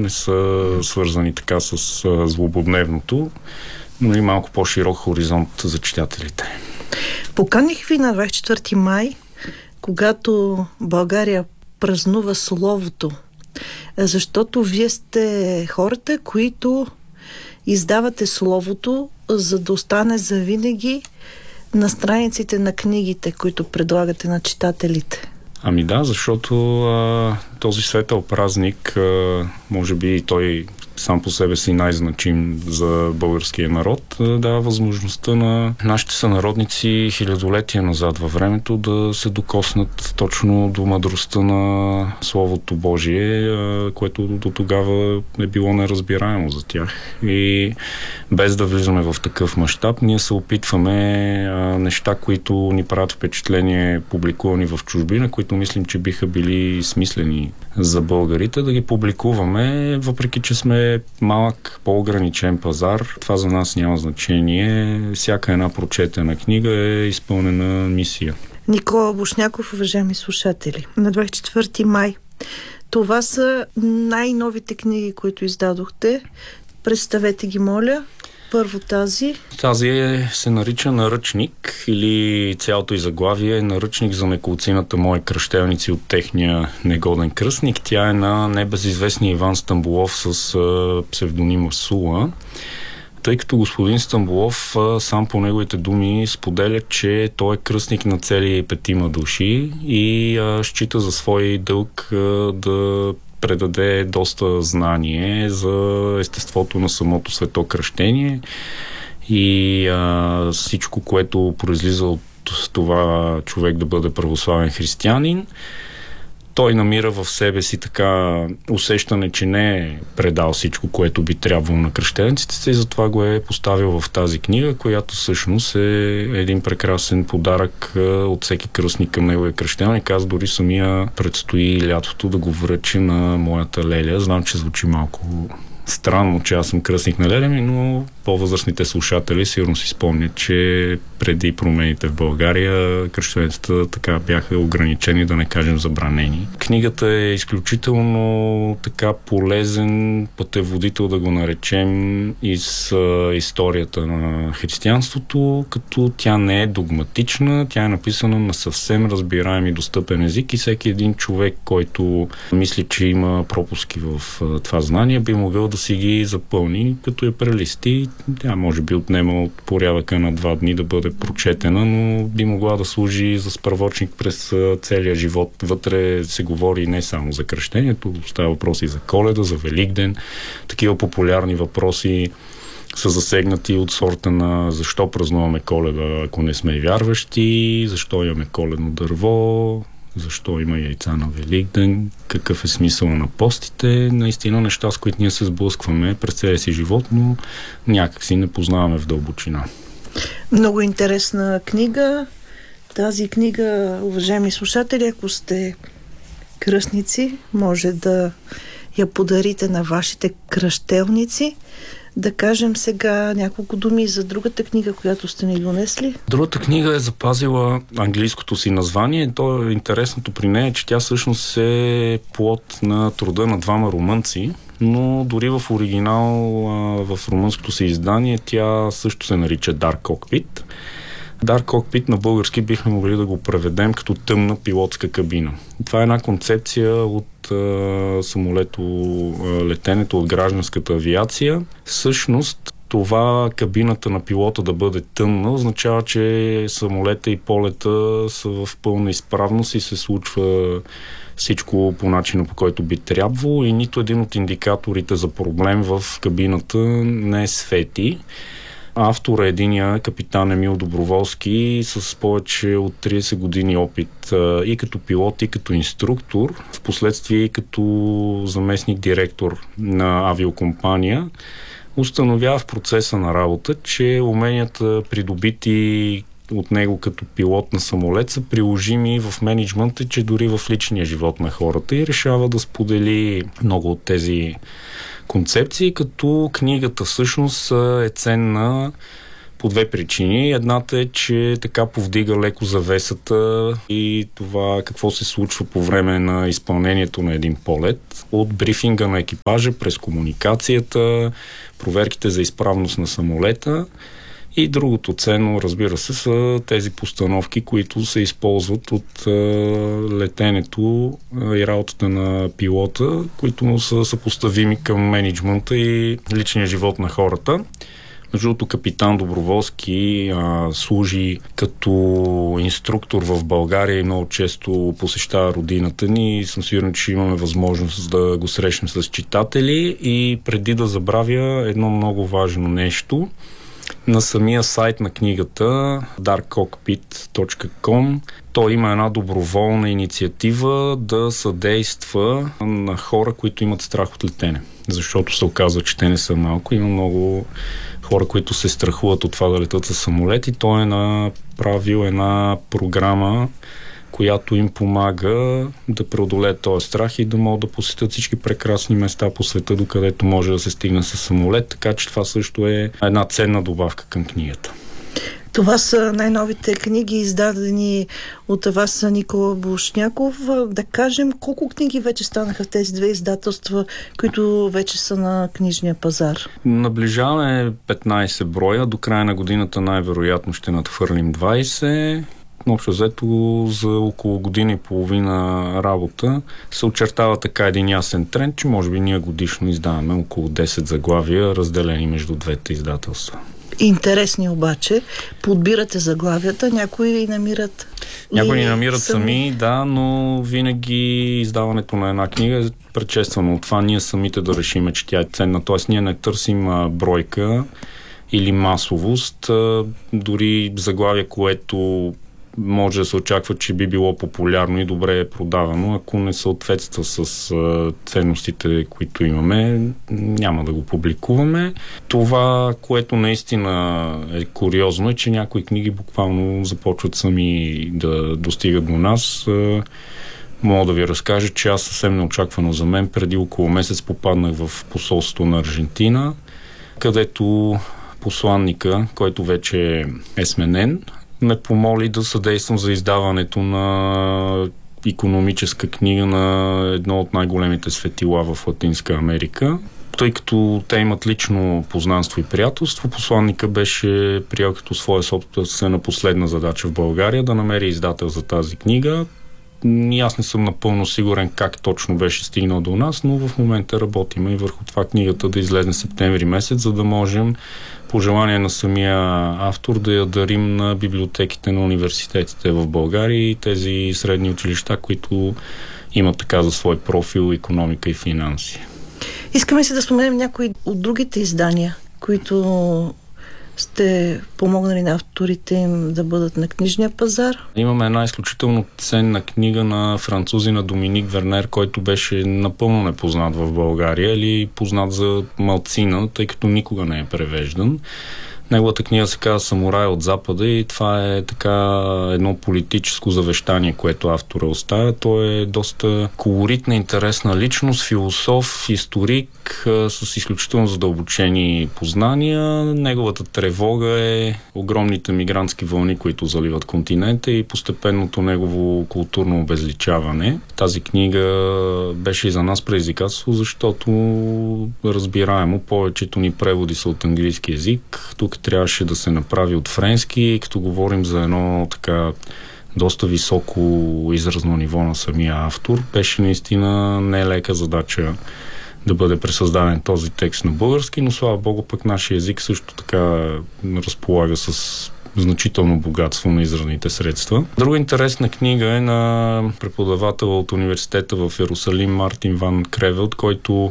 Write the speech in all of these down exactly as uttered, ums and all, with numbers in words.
не са свързани така с а, злободневното, но и малко по-широк хоризонт за читателите. Поканих ви на двадесет и четвърти май, когато България празнува словото, защото вие сте хората, които издавате словото, за да остане завинаги на страниците на книгите, които предлагате на читателите. Ами да, защото а, този светъл празник, а, може би той сам по себе си най-значим за българския народ, дава възможността на нашите сънародници хилядолетия назад във времето да се докоснат точно до мъдростта на Словото Божие, което до тогава е било неразбираемо за тях. И без да влизаме в такъв мащаб, ние се опитваме неща, които ни правят впечатление, публикувани в чужбина, които мислим, че биха били смислени за българите, да ги публикуваме, въпреки че сме малък, по-ограничен пазар. Това за нас няма значение. Всяка една прочетена книга е изпълнена мисия. Никола Бушняков, уважаеми слушатели, на двадесет и четвърти май. Това са най-новите книги, които издадохте. Представете ги, моля. Първо тази. Тази е, се нарича Наръчник, или цялото й заглавие е Наръчник за неколцината мои кръщелници от техния негоден кръстник. Тя е на небезизвестния Иван Стамболов с а, псевдонима Сула. Тъй като господин Стамболов а, сам по неговите думи споделя, че той е кръстник на цели петима души и а, счита за свой дълг а, да предаде доста знание за естеството на самото светокръщение и а, всичко, което произлиза от това човек да бъде православен християнин. Той намира в себе си така усещане, че не е предал всичко, което би трябвало на кръщениците си, и затова го е поставил в тази книга, която всъщност е един прекрасен подарък от всеки кръстник към неговия кръщеник. Аз дори самия предстои лятото да го връча на моята леля. Знам, че звучи малко странно, че аз съм кръстник на леля ми, но по-възрастните слушатели сигурно си спомнят, че преди промените в България кръщеницата така бяха ограничени, да не кажем забранени. Книгата е изключително така полезен пътеводител, да го наречем, из а, историята на християнството, като тя не е догматична, тя е написана на съвсем разбираем и достъпен език и всеки един човек, който мисли, че има пропуски в а, това знание, би могъл да си ги запълни, като я прелисти. Тя може би отнема от порядъка на два дни да бъде прочетена, но би могла да служи за справочник през целия живот. Вътре се говори не само за кръщението, става въпроси за Коледа, за Великден. Такива популярни въпроси са засегнати от сорта на защо празнуваме Коледа, ако не сме вярващи, защо имаме коледно дърво, защо има яйца на Великден, какъв е смисъл на постите. Наистина неща, с които ние се сблъскваме през целия си живот, но някак си не познаваме в дълбочина. Много интересна книга. Тази книга, уважаеми слушатели, ако сте кръстници, може да я подарите на вашите кръщелници. Да кажем сега няколко думи за другата книга, която сте ни донесли. Другата книга е запазила английското си название. То е интересното при нея, че тя всъщност е плод на труда на двама румънци, но дори в оригинал, в румънското си издание, тя също се нарича Dark Cockpit. Dark Cockpit на български бихме могли да го преведем като тъмна пилотска кабина. Това е една концепция от а, самолето а, летенето, от гражданската авиация. Всъщност това кабината на пилота да бъде тъмна означава, че самолета и полета са в пълна изправност и се случва всичко по начина, по който би трябвало, и нито един от индикаторите за проблем в кабината не свети. Автор е единия капитан Емил Доброволски с повече от трийсет години опит и като пилот, и като инструктор, впоследствие и като заместник директор на авиокомпания. Установява в процеса на работа, че уменията, придобити от него като пилот на самолет, са приложими в мениджмънта, че дори в личния живот на хората, и решава да сподели много от тези концепции, като книгата всъщност е ценна по две причини. Едната е, че така повдига леко завесата и това какво се случва по време на изпълнението на един полет. От брифинга на екипажа през комуникацията, проверките за изправност на самолета. И другото ценно, разбира се, са тези постановки, които се използват от е, летенето е, и работата на пилота, които са съпоставими към мениджмънта и личния живот на хората. Между другото, капитан Доброволски а, служи като инструктор в България и много често посещава родината ни и съм сигурен, че имаме възможност да го срещнем с читатели. И преди да забравя едно много важно нещо, на самия сайт на книгата dark cockpit точка com той има една доброволна инициатива да съдейства на хора, които имат страх от летене. Защото се оказва, че те не са малко. Има много хора, които се страхуват от това да летат със самолет и той е направил една програма, която им помага да преодолеят този страх и да могат да посетят всички прекрасни места по света, докъдето може да се стигне със самолет, така че това също е една ценна добавка към книгата. Това са най-новите книги, издадени от вас, Никола Бушняков. Да кажем, колко книги вече станаха в тези две издателства, които вече са на книжния пазар? Наближаваме петнайсет броя. До края на годината най-вероятно ще надхвърлим двайсет. Общо взето за около година и половина работа се очертава така един ясен тренд, че може би ние годишно издаваме около десет заглавия, разделени между двете издателства. Интересни обаче. Подбирате заглавията, някои намират... Някои ни намират сами, сами, да, но винаги издаването на една книга е предшествано от това ние самите да решиме, че тя е ценна. Тоест ние не търсим а, бройка или масовост, а, дори заглавие, което може да се очаква, че би било популярно и добре е продавано. Ако не съответства с а, ценностите, които имаме, няма да го публикуваме. Това, което наистина е куриозно, е, че някои книги буквално започват сами да достигат до нас. А, мога да ви разкажа, че аз съвсем неочаквано за мен преди около месец попаднах в посолството на Аржентина, където посланника, който вече е сменен, ме помоли да съдействам за издаването на икономическа книга на едно от най-големите светила в Латинска Америка. Тъй като те имат лично познанство и приятелство, посланника беше приел като своя собствена последна задача в България да намери издател за тази книга. И аз не съм напълно сигурен как точно беше стигнал до нас, но в момента работим и върху това книгата да излезе септември месец, за да можем по желание на самия автор да я дарим на библиотеките на университетите в България и тези средни училища, които имат така за свой профил икономика и финанси. Искаме си да споменем някои от другите издания, които сте помогнали на авторите им да бъдат на книжния пазар? Имаме една изключително ценна книга на французина Доминик Вернер, който беше напълно непознат в България или познат за малцина, тъй като никога не е превеждан. Неговата книга се казва "Самурай от Запада" и това е така едно политическо завещание, което автора оставя. Той е доста колоритна, интересна личност, философ, историк с изключително задълбочени познания. Неговата тревога е огромните мигрантски вълни, които заливат континента и постепенното негово културно обезличаване. Тази книга беше и за нас предизвикателство, защото разбираемо повечето ни преводи са от английски език. Тук трябваше да се направи от френски, като говорим за едно така доста високо изразно ниво на самия автор. Беше наистина нелека задача да бъде пресъздаден този текст на български, но слава богу пък нашия език също така разполага с значително богатство на изразните средства. Друга интересна книга е на преподавател от университета в Йерусалим Мартин Ван Кревелт, който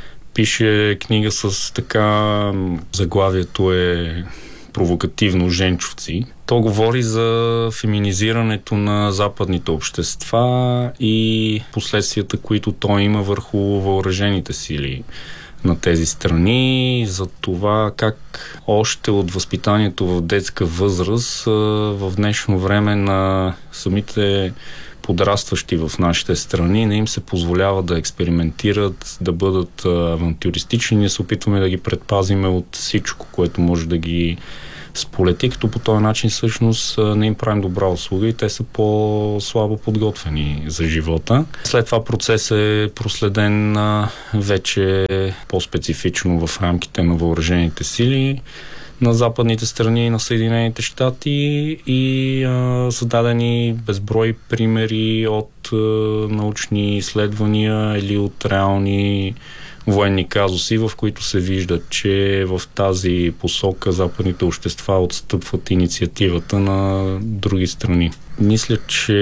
пише книга с така заглавието е провокативно "Женчовци". То говори за феминизирането на западните общества и последствията, които той има върху въоръжените сили на тези страни, за това как още от възпитанието в детска възраст в днешно време на самите подрастващи в нашите страни не им се позволява да експериментират, да бъдат авантюристични. Ние се опитваме да ги предпазиме от всичко, което може да ги сполети, като по този начин всъщност не им правим добра услуга и те са по-слабо подготвени за живота. След това процес е проследен вече по-специфично в рамките на въоръжените сили на западните страни на Съединените щати и а, са дадени безброй примери от а, научни изследвания или от реални военни казуси, в които се вижда, че в тази посока западните общества отстъпват инициативата на други страни. Мисля,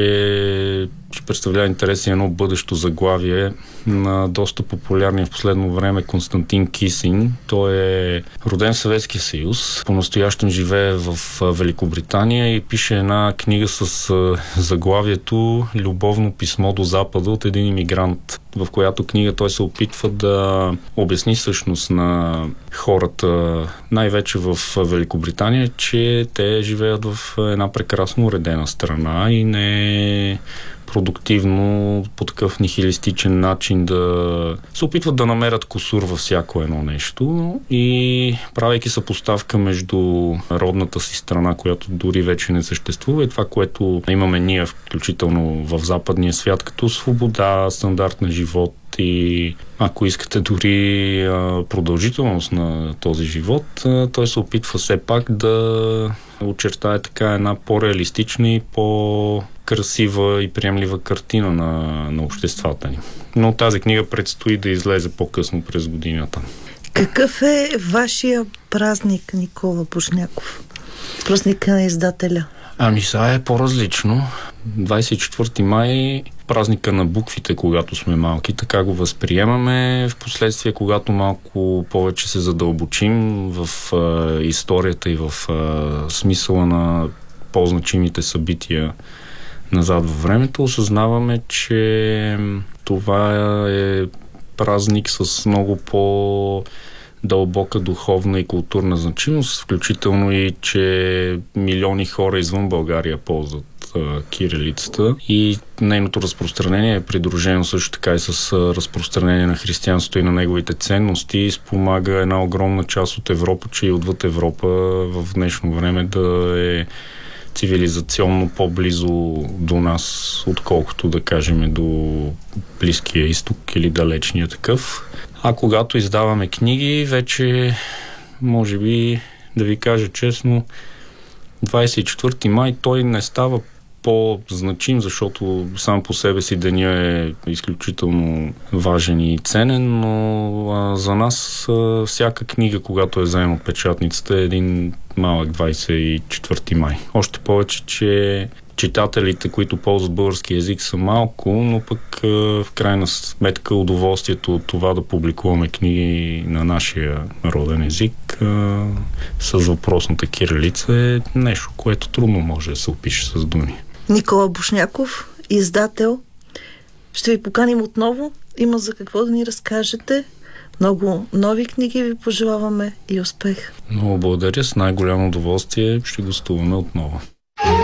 че ще представлява интерес и едно бъдещо заглавие на доста популярния в последно време Константин Кисин. Той е роден в Съветския съюз, по-настоящем живее в Великобритания и пише една книга с заглавието "Любовно писмо до Запада" от един имигрант, в която книга той се опитва да обясни всъщност на хората, най-вече в Великобритания, че те живеят в една прекрасно уредена страна и не е продуктивно по такъв нихилистичен начин да се опитват да намерят кусур във всяко едно нещо и правейки съпоставка между родната си страна, която дори вече не съществува, и това, което имаме ние, включително в западния свят, като свобода, стандарт на живот и, ако искате, дори а, продължителност на този живот, а, той се опитва все пак да очертае така една по-реалистична и по-красива и приемлива картина на, на обществата ни. Но тази книга предстои да излезе по-късно през годината. Какъв е вашия празник, Никола Бушняков? Празника на издателя. Ами сега е по-различно. двадесет и четвърти май, празника на буквите, когато сме малки, така го възприемаме. Впоследствие, когато малко повече се задълбочим в а, историята и в а, смисъла на по-значимите събития назад във времето, осъзнаваме, че това е празник с много по- дълбока духовна и културна значимост, включително и, че милиони хора извън България ползват а, кирилицата и нейното разпространение е придружено също така и с а, разпространение на християнството и на неговите ценности и спомага една огромна част от Европа, че и отвъд Европа в днешно време да е цивилизационно по-близо до нас, отколкото, да кажем, до Близкия изток или далечния такъв. А когато издаваме книги, вече, може би, да ви кажа честно, двадесет и четвърти май той не става по-значим, защото сам по себе си деня е изключително важен и ценен, но а, за нас а, всяка книга, когато е заем от печатницата, е един малък двадесет и четвърти май. Още повече, че читателите, които ползват български език, са малко, но пък в крайна сметка удоволствието от това да публикуваме книги на нашия роден език с въпросната кирилица е нещо, което трудно може да се опише с думи. Никола Бушняков, издател. Ще ви поканим отново. Има за какво да ни разкажете. Много нови книги ви пожелаваме и успех. Много благодаря. С най-голямо удоволствие ще гостуваме отново.